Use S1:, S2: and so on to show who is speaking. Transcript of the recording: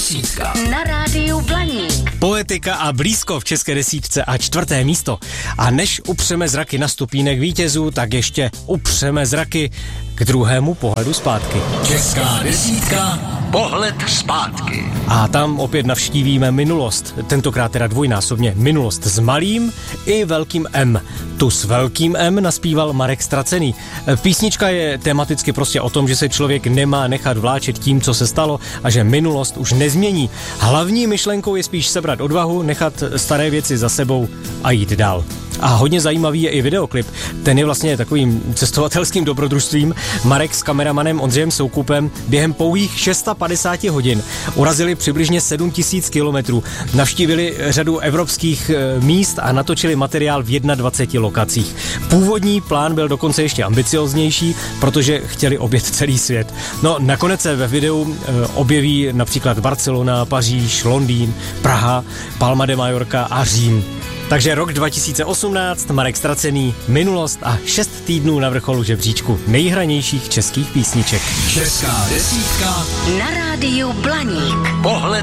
S1: desítka.
S2: Na rádiu Blaník.
S3: Poetika a blízko v české desítce a 4. místo. A než upřeme zraky na stupínek vítězů, tak ještě upřeme zraky k druhému pohledu zpátky.
S1: Česká desítka, pohled zpátky.
S3: A tam opět navštívíme minulost, tentokrát teda dvojnásobně minulost s malým i velkým M. Tu s velkým M naspíval Marek Stracený. Písnička je tematicky prostě o tom, že se člověk nemá nechat vláčet tím, co se stalo a že minulost už nezmění. Hlavní myšlenkou je spíš sebrat odvahu, nechat staré věci za sebou a jít dál. A hodně zajímavý je i videoklip. Ten je vlastně takovým cestovatelským dobrodružstvím. Marek s kameramanem Ondřejem Soukupem během pouhých 650 hodin urazili přibližně 7000 kilometrů, navštívili řadu evropských míst a natočili materiál v 21 lokacích. Původní plán byl dokonce ještě ambicioznější, protože chtěli objet celý svět. No nakonec se ve videu objeví například Barcelona, Paříž, Londýn, Praha, Palma de Mallorca a Řím. Takže rok 2018, Marek Stracený, minulost a 6 týdnů na vrcholu žebříčku nejhranějších českých písniček.
S1: Česká desítka
S2: Na rádiu Blaník.
S1: pohled